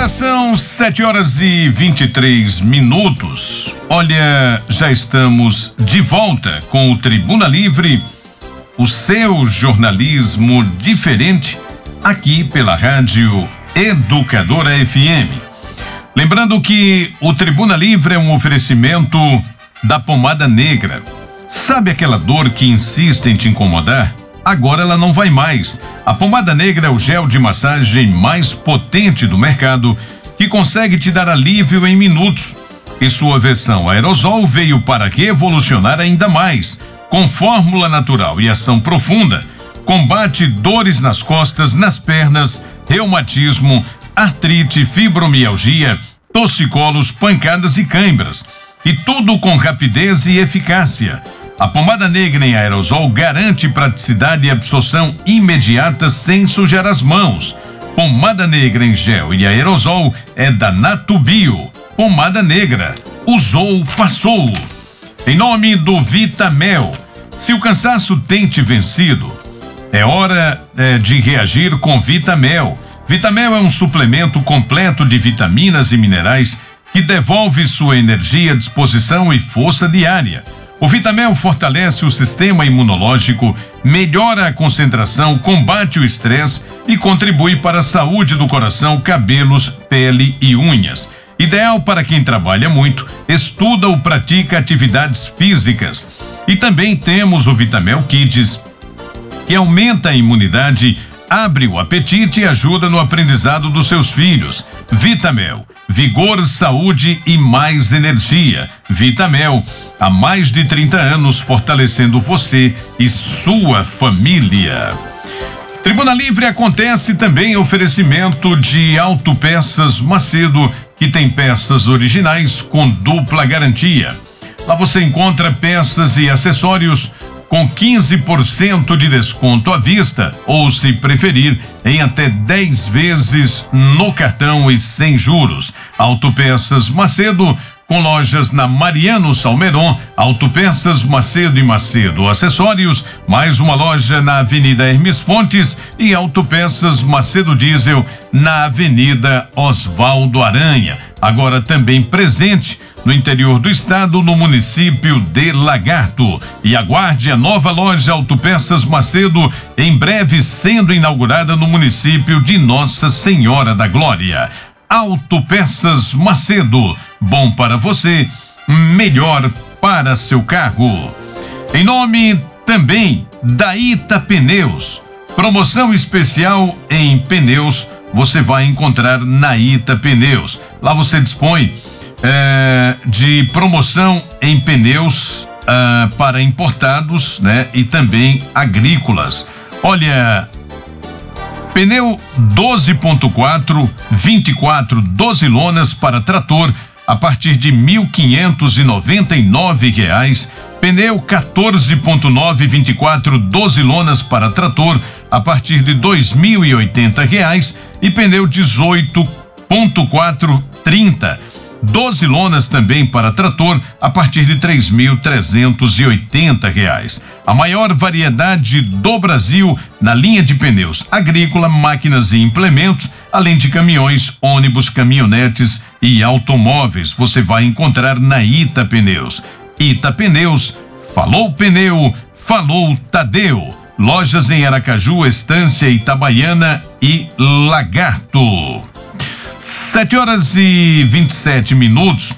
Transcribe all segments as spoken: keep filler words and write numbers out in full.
Agora são sete horas e vinte e três minutos. Olha, já estamos de volta com o Tribuna Livre, o seu jornalismo diferente, aqui pela Rádio Educadora F M. Lembrando que o Tribuna Livre é um oferecimento da Pomada Negra. Sabe aquela dor que insiste em te incomodar? Agora ela não vai mais. A Pomada Negra é o gel de massagem mais potente do mercado, que consegue te dar alívio em minutos. E sua versão aerosol veio para revolucionar ainda mais. Com fórmula natural e ação profunda, combate dores nas costas, nas pernas, reumatismo, artrite, fibromialgia, torcicolos, pancadas e cãibras. E tudo com rapidez e eficácia. A Pomada Negra em aerosol garante praticidade e absorção imediata sem sujar as mãos. Pomada Negra em gel e aerosol é da Natubio. Pomada Negra. Usou, passou. Em nome do Vitamel. Se o cansaço tem te vencido, é hora é, de reagir com Vitamel. Vitamel é um suplemento completo de vitaminas e minerais que devolve sua energia, disposição e força diária. O Vitamel fortalece o sistema imunológico, melhora a concentração, combate o estresse e contribui para a saúde do coração, cabelos, pele e unhas. Ideal para quem trabalha muito, estuda ou pratica atividades físicas. E também temos o Vitamel Kids, que aumenta a imunidade, abre o apetite e ajuda no aprendizado dos seus filhos. Vitamel. Vigor, saúde e mais energia. Vitamel, há mais de trinta anos fortalecendo você e sua família. Tribuna Livre acontece também oferecimento de Autopeças Macedo, que tem peças originais com dupla garantia. Lá você encontra peças e acessórios com quinze por cento de desconto à vista, ou se preferir, em até dez vezes no cartão e sem juros. Autopeças Macedo, com lojas na Mariano Salmeron, Autopeças Macedo e Macedo Acessórios, mais uma loja na Avenida Hermes Fontes e Autopeças Macedo Diesel na Avenida Osvaldo Aranha. Agora também presente no interior do estado, no município de Lagarto. E aguarde a nova loja Autopeças Macedo, em breve sendo inaugurada no município de Nossa Senhora da Glória. Autopeças Macedo, bom para você, melhor para seu carro. Em nome também da Ita Pneus, promoção especial em pneus, você vai encontrar na Ita Pneus. Lá você dispõe É, de promoção em pneus ah, para importados, né? E também agrícolas. Olha, pneu doze ponto quatro, vinte e quatro, doze lonas para trator a partir de mil quinhentos e noventa e nove reais. Pneu quatorze ponto nove, vinte e quatro, doze lonas para trator a partir de dois mil e oitenta reais. E pneu dezoito ponto quatro, trinta, doze lonas também para trator a partir de três mil trezentos e oitenta reais. A maior variedade do Brasil na linha de pneus agrícola, máquinas e implementos, além de caminhões, ônibus, caminhonetes e automóveis. Você vai encontrar na Ita Pneus. Ita Pneus, falou pneu, falou Tadeu. Lojas em Aracaju, Estância, Itabaiana e Lagarto. Sete horas e vinte e sete minutos.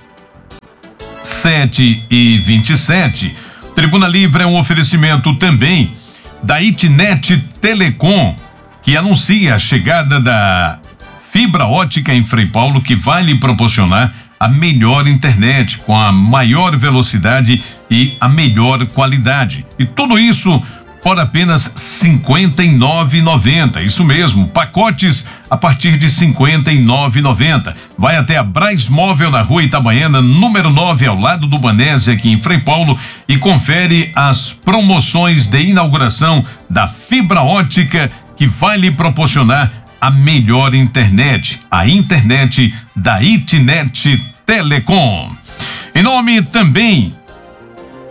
Sete e vinte e sete. Tribuna Livre é um oferecimento também da Itnet Telecom, que anuncia a chegada da fibra ótica em Frei Paulo, que vai lhe proporcionar a melhor internet, com a maior velocidade e a melhor qualidade. E tudo isso por apenas cinquenta e nove reais e noventa centavos. Isso mesmo, pacotes a partir de cinquenta e nove reais e noventa centavos. Vai até a Braz Móvel na Rua Itabaiana, número nove, ao lado do Banese, aqui em Frei Paulo, e confere as promoções de inauguração da fibra ótica, que vai lhe proporcionar a melhor internet, a internet da Itnet Telecom. Em nome também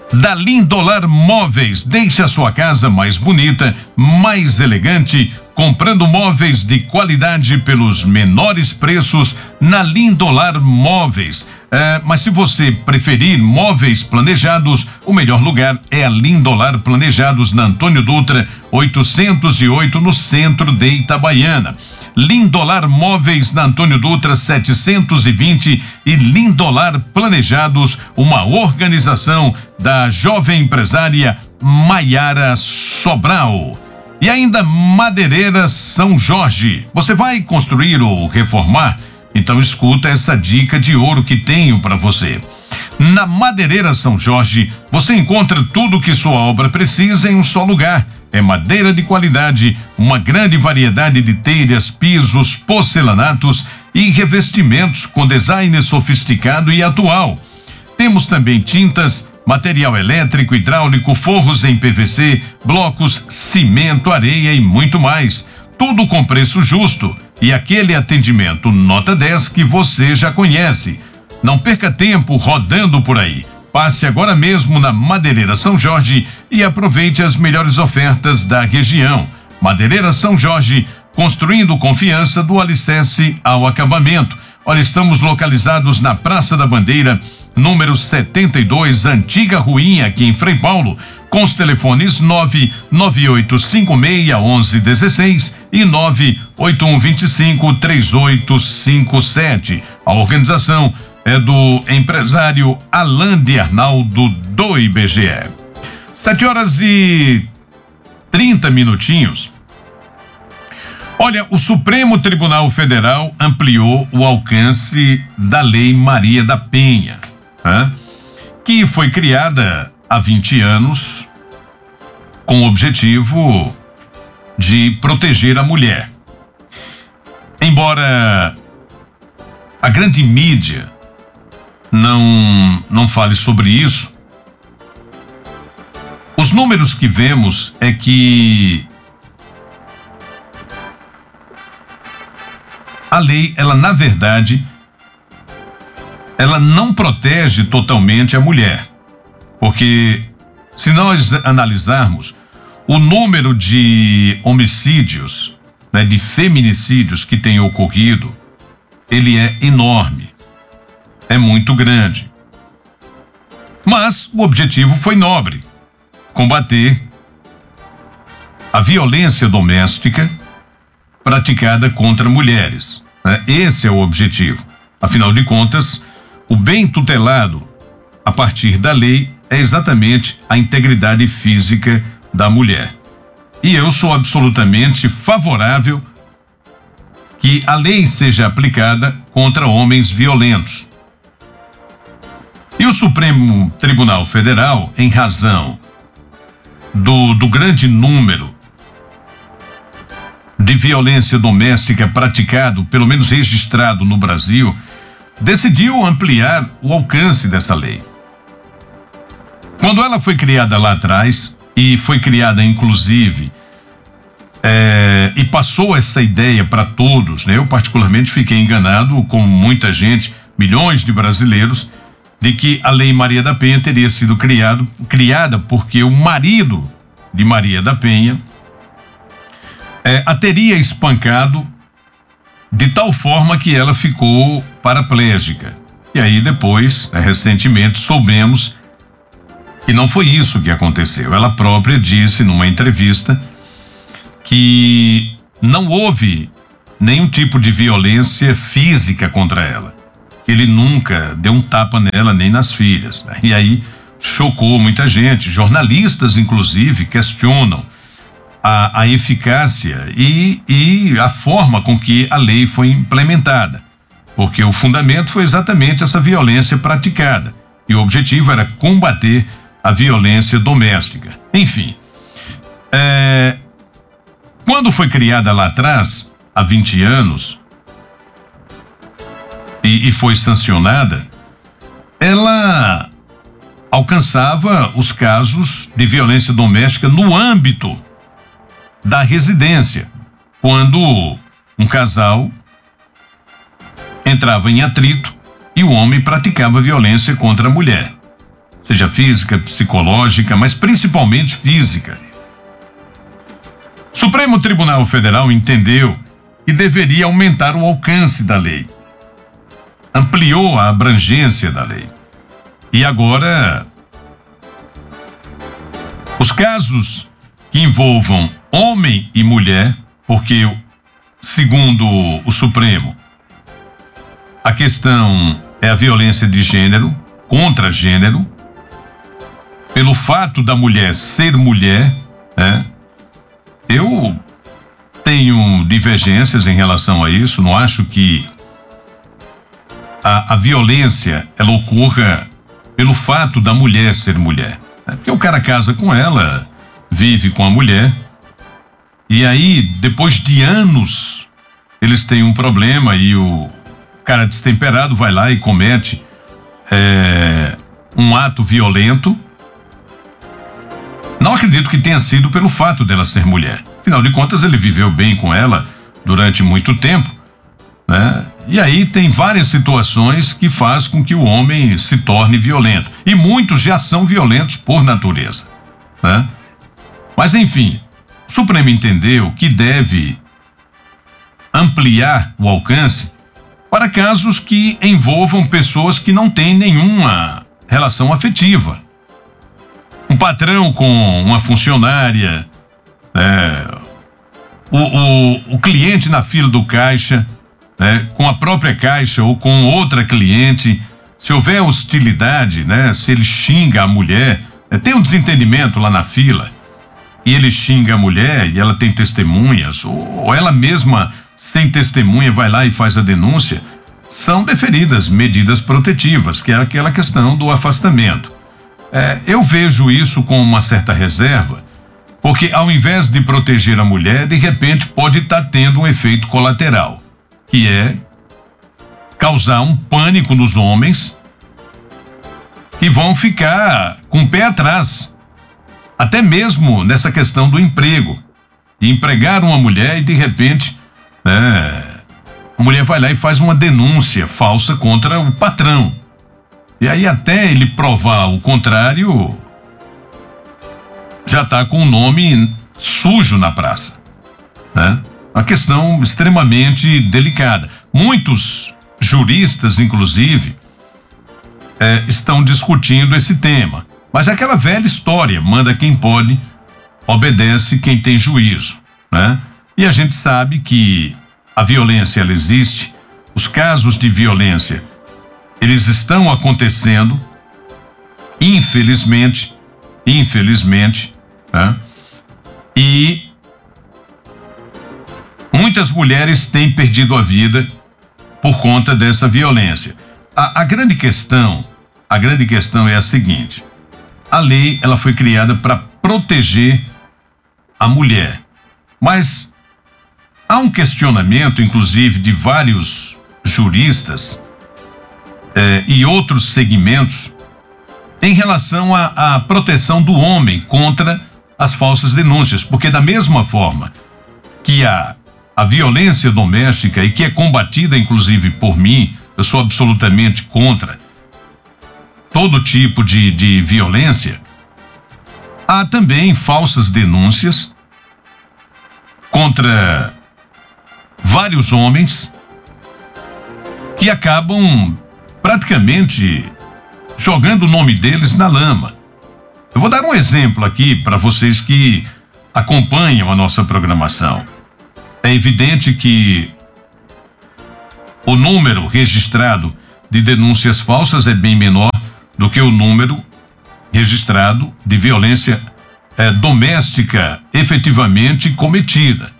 da Lindolar Móveis. Deixe a sua casa mais bonita, mais elegante, comprando móveis de qualidade pelos menores preços na Lindolar Móveis. É, mas se você preferir móveis planejados, o melhor lugar é a Lindolar Planejados na Antônio Dutra, oitocentos e oito, no centro de Itabaiana. Lindolar Móveis na Antônio Dutra setecentos e vinte e Lindolar Planejados, uma organização da jovem empresária Maiara Sobral. E ainda Madeireiras São Jorge. Você vai construir ou reformar? Então escuta essa dica de ouro que tenho para você. Na Madeireira São Jorge, você encontra tudo o que sua obra precisa em um só lugar. É madeira de qualidade, uma grande variedade de telhas, pisos, porcelanatos e revestimentos com design sofisticado e atual. Temos também tintas, material elétrico, hidráulico, forros em P V C, blocos, cimento, areia e muito mais. Tudo com preço justo e aquele atendimento nota dez que você já conhece. Não perca tempo rodando por aí. Passe agora mesmo na Madeireira São Jorge e aproveite as melhores ofertas da região. Madeireira São Jorge, construindo confiança do alicerce ao acabamento. Olha, estamos localizados na Praça da Bandeira, número setenta e dois, Antiga Ruinha, aqui em Frei Paulo, com os telefones nove nove oito cinco seis um um um seis e nove oito um dois cinco três oito cinco sete. A organização é do empresário Alain de Arnaldo do I B G E. Sete horas e trinta minutinhos. Olha, o Supremo Tribunal Federal ampliou o alcance da Lei Maria da Penha, né? Que foi criada há vinte anos com o objetivo de proteger a mulher. Embora a grande mídia não, não fale sobre isso, os números que vemos é que a lei, ela na verdade, ela não protege totalmente a mulher, porque se nós analisarmos o número de homicídios, né, de feminicídios que tem ocorrido, ele é enorme, é muito grande. Mas o objetivo foi nobre: combater a violência doméstica praticada contra mulheres. Né? Esse é o objetivo. Afinal de contas, o bem tutelado a partir da lei é exatamente a integridade física da mulher. E eu sou absolutamente favorável que a lei seja aplicada contra homens violentos. E o Supremo Tribunal Federal, em razão do, do grande número de violência doméstica praticado, pelo menos registrado no Brasil, decidiu ampliar o alcance dessa lei. Quando ela foi criada lá atrás, e foi criada inclusive, é, e passou essa ideia para todos, né? Eu particularmente fiquei enganado, com muita gente, milhões de brasileiros, de que a Lei Maria da Penha teria sido criado, criada porque o marido de Maria da Penha é, a teria espancado de tal forma que ela ficou paraplégica. E aí depois, né, recentemente, soubemos que não foi isso que aconteceu. Ela própria disse numa entrevista que não houve nenhum tipo de violência física contra ela. Ele nunca deu um tapa nela, nem nas filhas. E aí chocou muita gente. Jornalistas, inclusive, questionam a, a eficácia e, e a forma com que a lei foi implementada. Porque o fundamento foi exatamente essa violência praticada. E o objetivo era combater a violência doméstica. Enfim, é, quando foi criada lá atrás, há vinte anos, e, e foi sancionada, ela alcançava os casos de violência doméstica no âmbito da residência, quando um casal entrava em atrito e o homem praticava violência contra a mulher. seja física, psicológica, mas principalmente física. O Supremo Tribunal Federal entendeu que deveria aumentar o alcance da lei. Ampliou a abrangência da lei. E agora, os casos que envolvam homem e mulher, porque, segundo o Supremo, a questão é a violência de gênero, contra gênero, pelo fato da mulher ser mulher, né? Eu tenho divergências em relação a isso, não acho que a, a violência ela ocorra pelo fato da mulher ser mulher. Né? Porque o cara casa com ela, vive com a mulher, e aí, depois de anos, eles têm um problema e o cara destemperado vai lá e comete é, um ato violento. Não acredito que tenha sido pelo fato dela ser mulher. Afinal de contas, ele viveu bem com ela durante muito tempo, né? E aí tem várias situações que faz com que o homem se torne violento. E muitos já são violentos por natureza, né? Mas enfim, o Supremo entendeu que deve ampliar o alcance para casos que envolvam pessoas que não têm nenhuma relação afetiva. Um patrão com uma funcionária, é, o, o, o cliente na fila do caixa, né, com a própria caixa ou com outra cliente. Se houver hostilidade, né, se ele xinga a mulher, é, tem um desentendimento lá na fila e ele xinga a mulher e ela tem testemunhas, ou, ou ela mesma sem testemunha vai lá e faz a denúncia, são deferidas medidas protetivas, que é aquela questão do afastamento. É, eu vejo isso com uma certa reserva, porque ao invés de proteger a mulher, de repente pode estar tendo um efeito colateral, que é causar um pânico nos homens que vão ficar com o pé atrás, até mesmo nessa questão do emprego, de empregar uma mulher e de repente, né, a mulher vai lá e faz uma denúncia falsa contra o patrão. E aí até ele provar o contrário, já está com o nome sujo na praça, né? Uma questão extremamente delicada. Muitos juristas, inclusive, é, estão discutindo esse tema. Mas é aquela velha história, manda quem pode, obedece quem tem juízo, né? E a gente sabe que a violência ela existe, os casos de violência eles estão acontecendo, infelizmente, infelizmente, né? E muitas mulheres têm perdido a vida por conta dessa violência. A, a grande questão, a grande questão é a seguinte: a lei ela foi criada para proteger a mulher, mas há um questionamento, inclusive, de vários juristas Eh, e outros segmentos em relação à, à proteção do homem contra as falsas denúncias, porque da mesma forma que a, a violência doméstica e que é combatida inclusive por mim, eu sou absolutamente contra todo tipo de, de violência, há também falsas denúncias contra vários homens que acabam praticamente jogando o nome deles na lama. Eu vou dar um exemplo aqui para vocês que acompanham a nossa programação. É evidente que o número registrado de denúncias falsas é bem menor do que o número registrado de violência é, doméstica efetivamente cometida.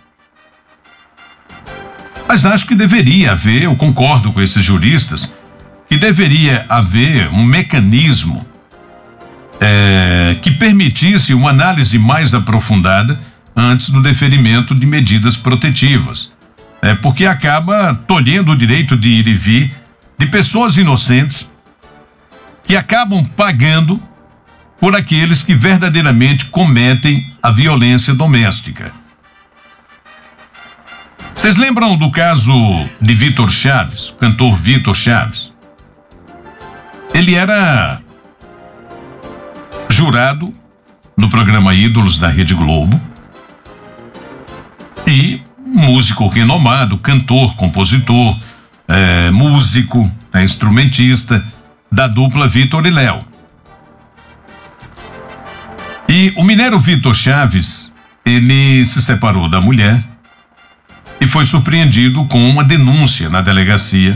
Mas acho que deveria haver, eu concordo com esses juristas, que deveria haver um mecanismo é, que permitisse uma análise mais aprofundada antes do deferimento de medidas protetivas, é, porque acaba tolhendo o direito de ir e vir de pessoas inocentes que acabam pagando por aqueles que verdadeiramente cometem a violência doméstica. Vocês lembram do caso de Vitor Chaves, o cantor Vitor Chaves? Ele era jurado no programa Ídolos da Rede Globo e músico renomado, cantor, compositor, é, músico, é, instrumentista da dupla Vitor e Léo. E o mineiro Vitor Chaves, ele se separou da mulher e foi surpreendido com uma denúncia na delegacia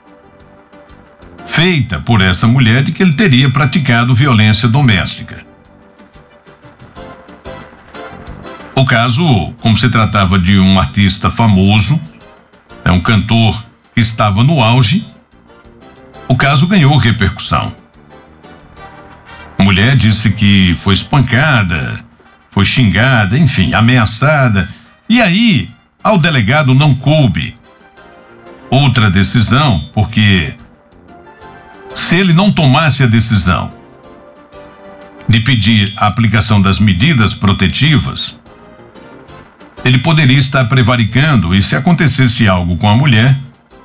feita por essa mulher de que ele teria praticado violência doméstica. O caso, como se tratava de um artista famoso, é um cantor que estava no auge, o caso ganhou repercussão. A mulher disse que foi espancada, foi xingada, enfim, ameaçada. E aí, ao delegado não coube outra decisão, porque se ele não tomasse a decisão de pedir a aplicação das medidas protetivas, ele poderia estar prevaricando, e se acontecesse algo com a mulher,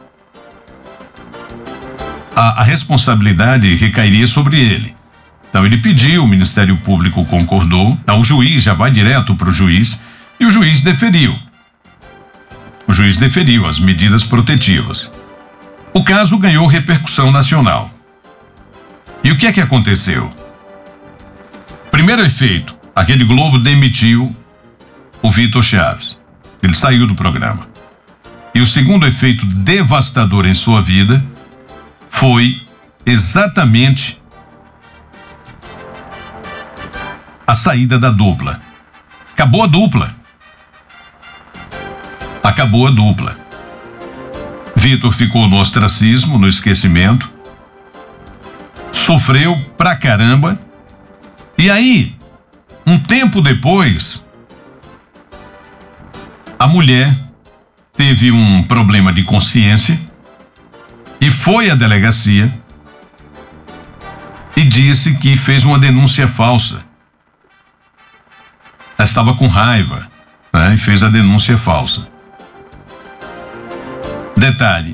a, a responsabilidade recairia sobre ele. Então ele pediu, o Ministério Público concordou, o juiz já vai direto para o juiz, e o juiz deferiu. O juiz deferiu as medidas protetivas. O caso ganhou repercussão nacional. E o que é que aconteceu? Primeiro efeito, a Rede Globo demitiu o Vitor Chaves. Ele saiu do programa. E o segundo efeito devastador em sua vida foi exatamente a saída da dupla. Acabou a dupla. Acabou a dupla. Vitor ficou no ostracismo, no esquecimento. Sofreu pra caramba. E aí, um tempo depois, a mulher teve um problema de consciência e foi à delegacia e disse que fez uma denúncia falsa. Ela estava com raiva, né, e fez a denúncia falsa. Detalhe: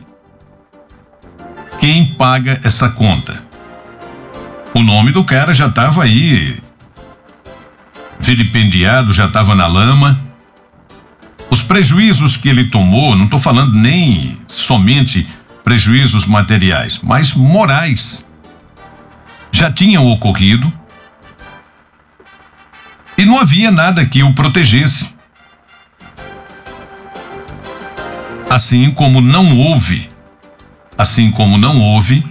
quem paga essa conta? O nome do cara já estava aí vilipendiado, já estava na lama. Os prejuízos que ele tomou, não estou falando nem somente prejuízos materiais, mas morais, já tinham ocorrido e não havia nada que o protegesse. Assim como não houve, assim como não houve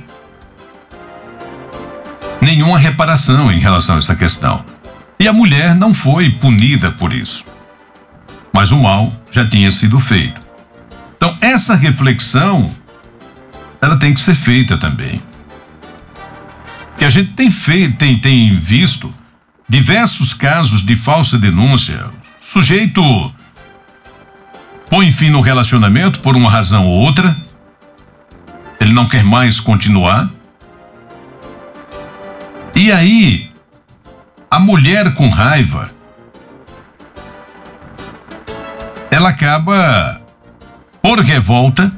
nenhuma reparação em relação a essa questão. E a mulher não foi punida por isso. Mas o mal já tinha sido feito. Então, essa reflexão, ela tem que ser feita também. Que a gente tem feito, tem, tem visto diversos casos de falsa denúncia. O sujeito põe fim no relacionamento por uma razão ou outra, ele não quer mais continuar. E aí, a mulher com raiva, ela acaba, por revolta,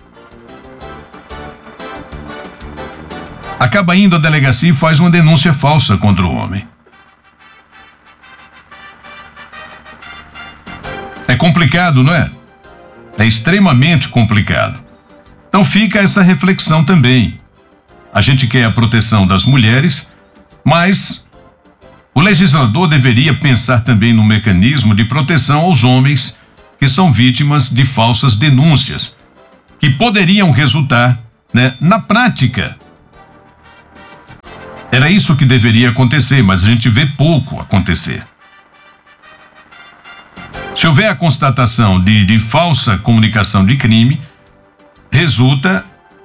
acaba indo à delegacia e faz uma denúncia falsa contra o homem. É complicado, não é? É extremamente complicado. Então fica essa reflexão também. A gente quer a proteção das mulheres, mas o legislador deveria pensar também no mecanismo de proteção aos homens que são vítimas de falsas denúncias, que poderiam resultar, né, na prática. Era isso que deveria acontecer, mas a gente vê pouco acontecer. Se houver a constatação de, de falsa comunicação de crime, resulta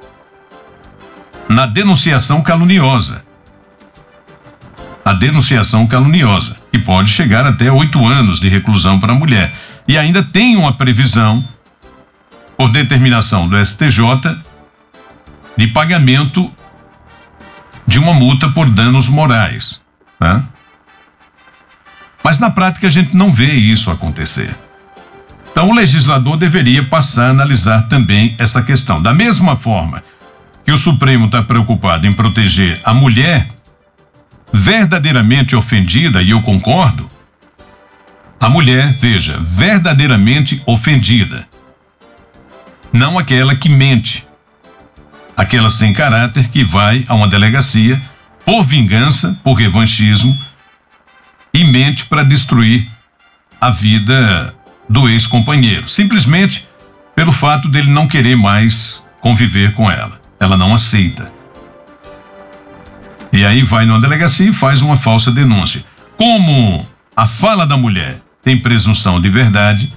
na denunciação caluniosa. A denunciação caluniosa, que pode chegar até oito anos de reclusão para a mulher. E ainda tem uma previsão, por determinação do S T J, de pagamento de uma multa por danos morais, né? Mas na prática a gente não vê isso acontecer. Então o legislador deveria passar a analisar também essa questão. Da mesma forma que o Supremo está preocupado em proteger a mulher verdadeiramente ofendida, e eu concordo, a mulher, veja, verdadeiramente ofendida, não aquela que mente, aquela sem caráter que vai a uma delegacia por vingança, por revanchismo e mente para destruir a vida do ex-companheiro, simplesmente pelo fato dele não querer mais conviver com ela. Ela não aceita. E aí vai numa delegacia e faz uma falsa denúncia. Como a fala da mulher tem presunção de verdade,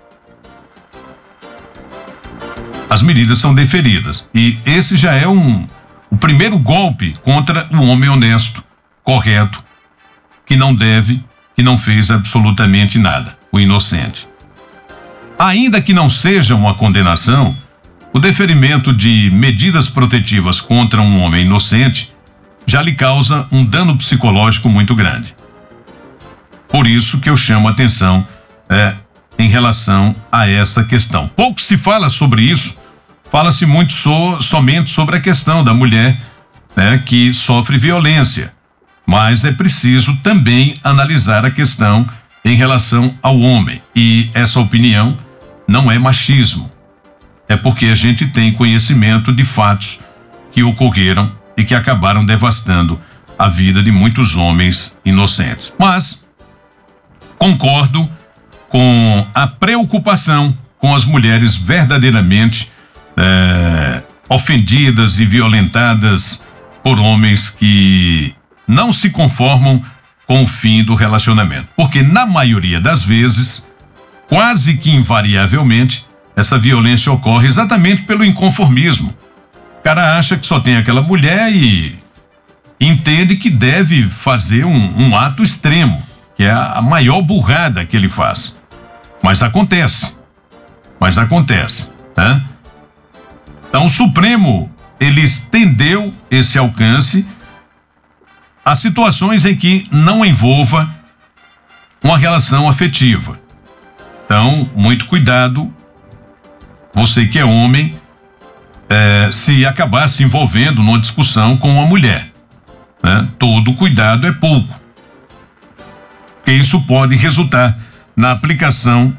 as medidas são deferidas. E esse já é um, o primeiro golpe contra o homem honesto, correto, que não deve, que não fez absolutamente nada, o inocente. Ainda que não seja uma condenação, o deferimento de medidas protetivas contra um homem inocente já lhe causa um dano psicológico muito grande. Por isso que eu chamo a atenção é, em relação a essa questão. Pouco se fala sobre isso, fala-se muito so, somente sobre a questão da mulher, né, que sofre violência, mas é preciso também analisar a questão em relação ao homem, e essa opinião não é machismo, é porque a gente tem conhecimento de fatos que ocorreram e que acabaram devastando a vida de muitos homens inocentes. Mas concordo com a preocupação com as mulheres verdadeiramente é, ofendidas e violentadas por homens que não se conformam com o fim do relacionamento. Porque na maioria das vezes, quase que invariavelmente, essa violência ocorre exatamente pelo inconformismo. O cara acha que só tem aquela mulher e entende que deve fazer um, um ato extremo, que é a maior burrada que ele faz. Mas acontece. Mas acontece, tá? Então o Supremo, ele estendeu esse alcance a situações em que não envolva uma relação afetiva. Então, muito cuidado, você que é homem, é, se acabar se envolvendo numa discussão com uma mulher, né? Todo cuidado é pouco. Porque isso pode resultar na aplicação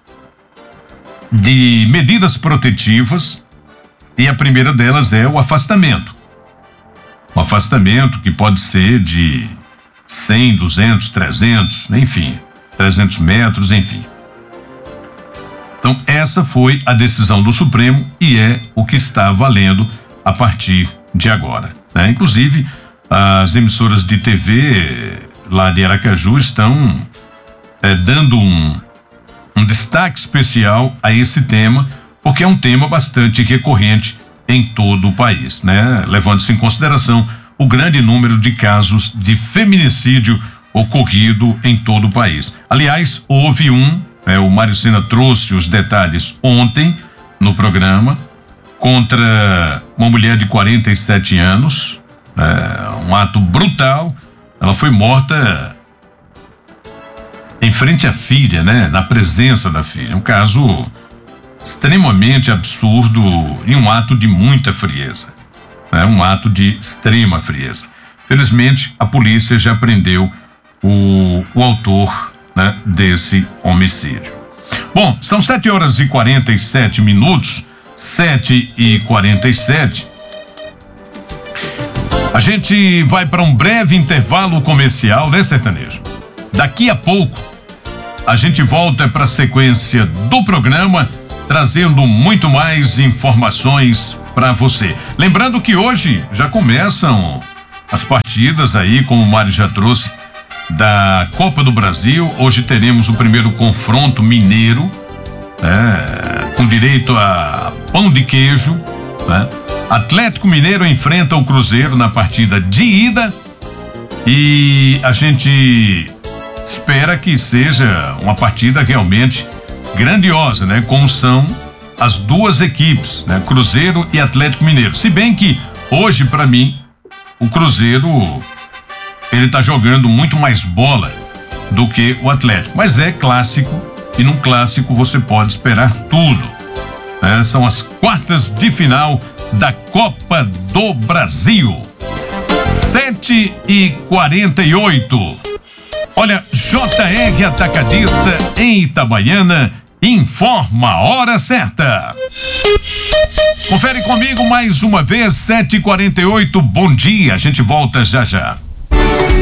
de medidas protetivas, e a primeira delas é o afastamento. Um afastamento que pode ser de cem, duzentos, trezentos, enfim, trezentos metros, enfim. Então, essa foi a decisão do Supremo e é o que está valendo a partir de agora, né? Inclusive, as emissoras de T V lá de Aracaju estão é, dando um, um destaque especial a esse tema, porque é um tema bastante recorrente em todo o país, né? Levando-se em consideração o grande número de casos de feminicídio ocorrido em todo o país. Aliás, houve um, é, o Mário Sena trouxe os detalhes ontem no programa, contra uma mulher de quarenta e sete anos, é, um ato brutal. Ela foi morta em frente à filha, né? Na presença da filha. Um caso extremamente absurdo e um ato de muita frieza, né? Um ato de extrema frieza. Felizmente, a polícia já prendeu o, o autor, né, desse homicídio. Bom, são sete horas e quarenta e sete minutos, sete e quarenta e sete. A gente vai para um breve intervalo comercial, né, Sertanejo? Daqui a pouco, a gente volta para a sequência do programa, trazendo muito mais informações para você. Lembrando que hoje já começam as partidas aí, como o Mário já trouxe, da Copa do Brasil. Hoje teremos o primeiro confronto mineiro, é, com direito a pão de queijo, né? Atlético Mineiro enfrenta o Cruzeiro na partida de ida e a gente espera que seja uma partida realmente grandiosa, né? Como são as duas equipes, né? Cruzeiro e Atlético Mineiro. Se bem que hoje, para mim, o Cruzeiro ele tá jogando muito mais bola do que o Atlético, mas é clássico e num clássico você pode esperar tudo, né? São as quartas de final da Copa do Brasil. sete e quarenta e oito. Olha, J R Atacadista em Itabaiana informa a hora certa. Confere comigo mais uma vez, sete e quarenta e oito. Bom dia, a gente volta já já.